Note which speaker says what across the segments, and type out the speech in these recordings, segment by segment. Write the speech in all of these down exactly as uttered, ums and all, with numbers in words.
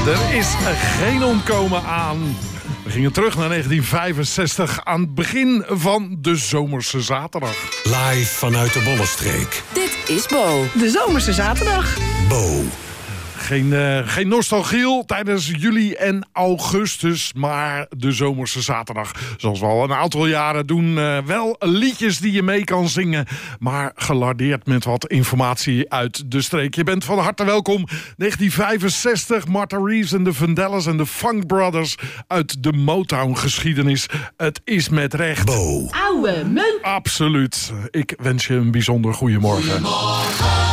Speaker 1: Er is geen ontkomen aan. We gingen terug naar negentien vijfenzestig aan het begin van de Zomerse Zaterdag.
Speaker 2: Live vanuit de Bollenstreek.
Speaker 3: Dit is Bo.
Speaker 4: De Zomerse Zaterdag.
Speaker 2: Bo.
Speaker 1: Geen, uh, geen nostalgie tijdens juli en augustus, maar de Zomerse Zaterdag. Zoals we al een aantal jaren doen. Uh, wel liedjes die je mee kan zingen, maar gelardeerd met wat informatie uit de streek. Je bent van harte welkom. negentien vijfenzestig, Martha Reeves en de Vandellas en de Funk Brothers uit de Motown-geschiedenis. Het is met recht.
Speaker 2: Bo.
Speaker 4: Oude munt.
Speaker 1: Absoluut. Ik wens je een bijzonder goeiemorgen.
Speaker 3: Goedemorgen.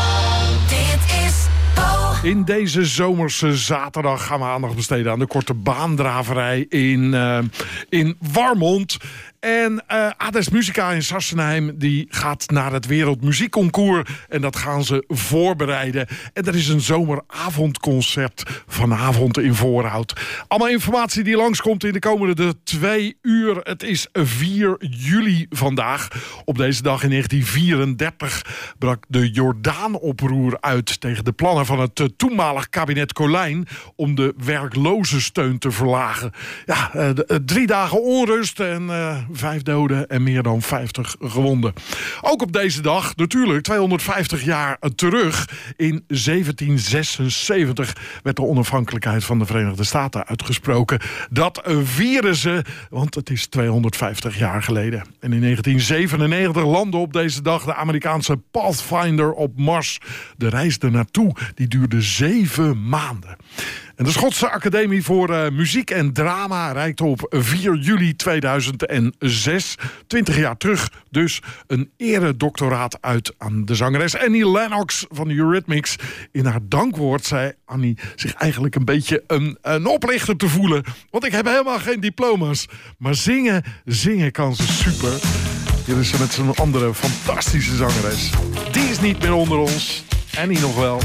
Speaker 3: Dit is Bo.
Speaker 1: In deze Zomerse Zaterdag gaan we aandacht besteden aan de korte baandraverij in, uh, in Warmond. En uh, Ades Musica in Sassenheim die gaat naar het Wereldmuziekconcours. En dat gaan ze voorbereiden. En er is een zomeravondconcert vanavond in Voorhout. Allemaal informatie die langskomt in de komende twee uur. Het is vier juli vandaag. Op deze dag in negentien vierendertig brak de Jordaan-oproer uit tegen de plannen van het uh, toenmalig kabinet Colijn om de werklozensteun te verlagen. Ja, uh, de, uh, drie dagen onrust en uh, vijf doden en meer dan vijftig gewonden. Ook op deze dag, natuurlijk tweehonderdvijftig jaar terug, in zeventien zesenzeventig werd de onafhankelijkheid van de Verenigde Staten uitgesproken. Dat vieren ze, want het is tweehonderdvijftig jaar geleden. En in negentien zevenennegentig landde op deze dag de Amerikaanse Pathfinder op Mars. De reis ernaartoe, die duurde zeven maanden. En de Schotse Academie voor uh, Muziek en Drama reikte op vier juli tweeduizend zes, twintig jaar terug, dus een eredoctoraat uit aan de zangeres Annie Lennox van de Eurythmics. In haar dankwoord zei Annie zich eigenlijk een beetje een, een oplichter te voelen. Want ik heb helemaal geen diploma's. Maar zingen, zingen kan ze super. Hier is ze met zo'n andere fantastische zangeres. Die is niet meer onder ons. Annie nog wel.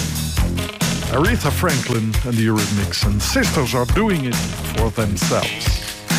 Speaker 1: Aretha Franklin and the Eurythmics and sisters are doing it for themselves.